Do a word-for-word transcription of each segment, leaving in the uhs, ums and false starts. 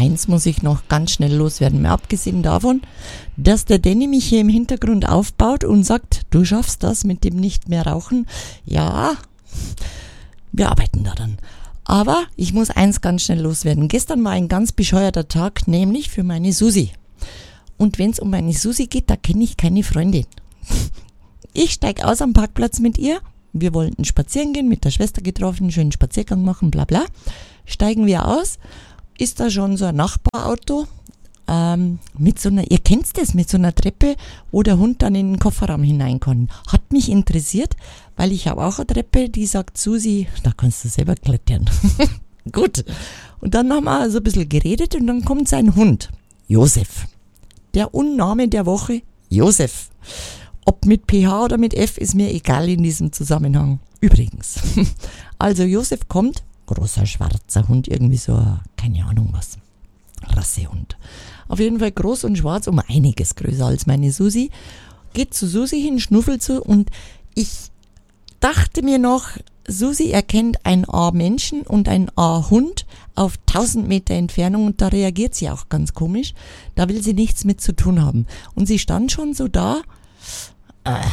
eins muss ich noch ganz schnell loswerden. Mal abgesehen davon, dass der Danny mich hier im Hintergrund aufbaut und sagt, du schaffst das mit dem nicht mehr rauchen. Ja, wir arbeiten daran. Aber ich muss eins ganz schnell loswerden. Gestern war ein ganz bescheuerter Tag, nämlich für meine Susi. Und wenn es um meine Susi geht, da kenne ich keine Freundin. Ich steige aus am Parkplatz mit ihr. Wir wollten spazieren gehen, mit der Schwester getroffen, schönen Spaziergang machen, bla bla. Steigen wir aus, ist da schon so ein Nachbarauto ähm, mit so einer, ihr kennt das, mit so einer Treppe, wo der Hund dann in den Kofferraum hinein kann. Hat mich interessiert, weil ich habe auch eine Treppe, die sagt Susi, da kannst du selber klettern. Gut. Und dann haben wir so ein bisschen geredet und dann kommt sein Hund, Josef. Der Unname der Woche, Josef. Ob mit P H oder mit F, ist mir egal in diesem Zusammenhang. Übrigens. Also Josef kommt, großer schwarzer Hund, irgendwie so, keine Ahnung was, Rassehund. Auf jeden Fall groß und schwarz, um einiges größer als meine Susi. Geht zu Susi hin, schnuffelt so und ich dachte mir noch, Susi erkennt ein A-Menschen und ein A-Hund auf tausend Meter Entfernung und da reagiert sie auch ganz komisch. Da will sie nichts mit zu tun haben. Und sie stand schon so da, äh,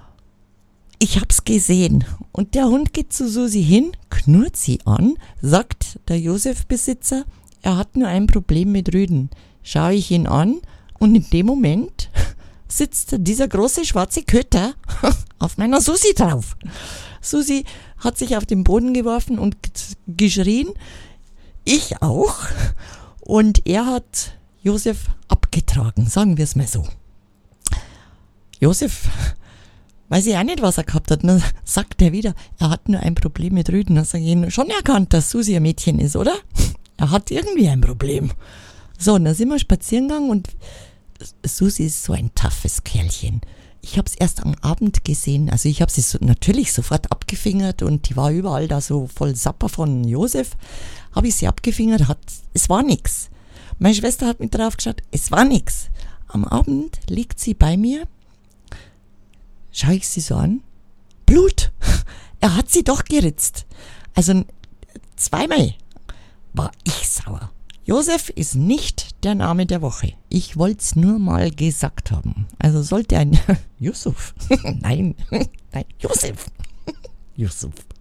ich hab's gesehen. Und der Hund geht zu Susi hin, knurrt sie an, sagt der Josef-Besitzer, er hat nur ein Problem mit Rüden. Schaue ich ihn an und in dem Moment sitzt dieser große schwarze Köter auf meiner Susi drauf. Susi hat sich auf den Boden geworfen und geschrien, ich auch. Und er hat Josef abgetragen, sagen wir es mal so. Josef, weiß ich auch nicht, was er gehabt hat. Dann sagt er wieder, er hat nur ein Problem mit Rüden. Dann sage ich ihm, schon erkannt, dass Susi ein Mädchen ist, oder? Er hat irgendwie ein Problem. So, und dann sind wir spazieren gegangen und Susi ist so ein toughes Kerlchen. Ich habe es erst am Abend gesehen, also ich habe sie so, natürlich sofort abgefingert und die war überall da so voll Sapper von Josef. Habe ich sie abgefingert, hat, es war nix. Meine Schwester hat mit drauf geschaut, es war nix. Am Abend liegt sie bei mir, schaue ich sie so an, Blut, er hat sie doch geritzt. Also zweimal war ich sauer. Josef ist nicht der Name der Woche. Ich wollte es nur mal gesagt haben. Also sollte ein Yusuf, nein, nein, Josef, Yusuf.